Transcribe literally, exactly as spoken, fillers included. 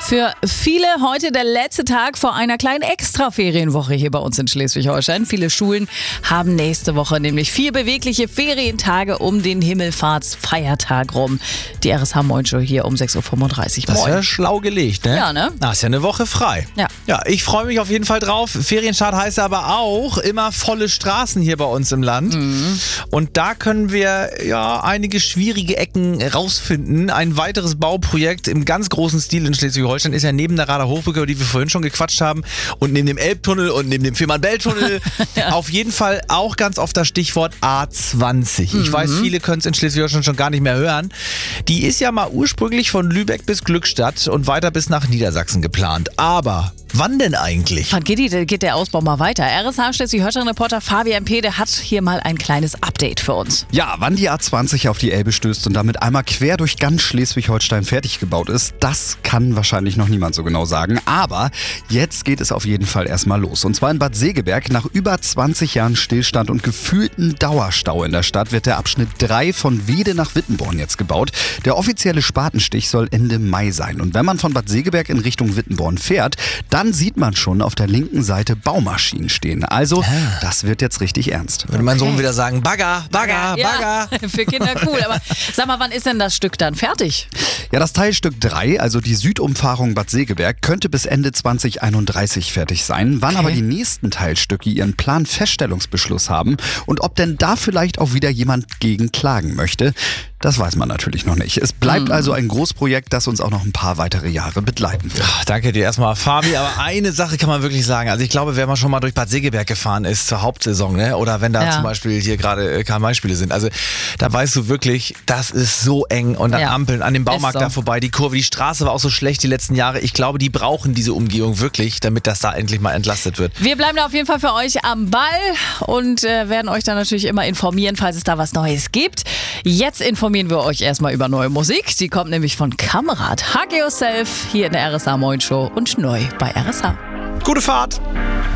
Für viele heute der letzte Tag vor einer kleinen Extra-Ferienwoche hier bei uns in Schleswig-Holstein. Viele Schulen haben nächste Woche nämlich vier bewegliche Ferientage um den Himmelfahrtsfeiertag rum. Die R S H Moin Show hier um sechs Uhr fünfunddreißig. Das ist ja schlau gelegt, ne? Ja, ne? Na, ist ja eine Woche frei. Ja. Ja, ich freue mich auf jeden Fall drauf. Ferienstart heißt aber auch immer volle Straßen hier bei uns im Land. Mhm. Und da können wir ja einige schwierige Ecken rausfinden. Ein weiteres Bauprojekt im ganz großen Stil in Schleswig-Holstein ist ja neben der Rader Hochbrücke, über die wir vorhin schon gequatscht haben, und neben dem Elbtunnel und neben dem Fehmarn-Belt-Tunnel Ja. auf jeden Fall auch ganz oft das Stichwort A zwanzig. Ich Mhm. weiß, viele können es in Schleswig-Holstein schon gar nicht mehr hören. Die ist ja mal ursprünglich von Lübeck bis Glückstadt und weiter bis nach Niedersachsen geplant. Aber wann denn eigentlich? Wann geht, die, geht der Ausbau mal weiter? R S H Schleswig-Holstein-Reporter Fabian Pede hat hier mal ein kleines Update für uns. Ja, wann die A zwanzig auf die Elbe stößt und damit einmal quer durch ganz Schleswig-Holstein fertig gebaut ist, das kann wahrscheinlich noch niemand so genau sagen. Aber jetzt geht es auf jeden Fall erstmal los. Und zwar in Bad Segeberg. Nach über zwanzig Jahren Stillstand und gefühlten Dauerstau in der Stadt wird der Abschnitt drei von Wede nach Wittenborn jetzt gebaut. Der offizielle Spatenstich soll Ende Mai sein. Und wenn man von Bad Segeberg in Richtung Wittenborn fährt, dann sieht man schon auf der linken Seite Baumaschinen stehen. Also, das wird jetzt richtig ernst. Würde mein Sohn wieder sagen, Bagger, Bagger, Ja, Bagger. für Kinder cool. Aber sag mal, wann ist denn das Stück dann fertig? Ja, das Teilstück drei, also die Südumfahrung Bad Segeberg, könnte bis Ende zwanzig einunddreißig fertig sein. Wann Okay. aber die nächsten Teilstücke ihren Planfeststellungsbeschluss haben und ob denn da vielleicht auch wieder jemand gegen klagen möchte, das weiß man natürlich noch nicht. Es bleibt also ein Großprojekt, das uns auch noch ein paar weitere Jahre begleiten wird. Ach, danke dir erstmal, Fabi. Aber eine Sache kann man wirklich sagen. Also ich glaube, wer mal schon mal durch Bad Segeberg gefahren ist zur Hauptsaison, ne? Oder wenn da Ja. zum Beispiel hier gerade äh, Karl-May-Spiele sind, also da weißt du wirklich, das ist so eng und dann Ja. Ampeln an dem Baumarkt Ist so. da vorbei, die Kurve, die Straße war auch so schlecht die letzten Jahre. Ich glaube, die brauchen diese Umgehung wirklich, damit das da endlich mal entlastet wird. Wir bleiben da auf jeden Fall für euch am Ball und äh, werden euch dann natürlich immer informieren, falls es da was Neues gibt. Jetzt informieren wir euch erstmal über neue Musik. Die kommt nämlich von Kamerad. Hug Yourself hier in der R S H Moin Show und neu bei R S H. Gute Fahrt!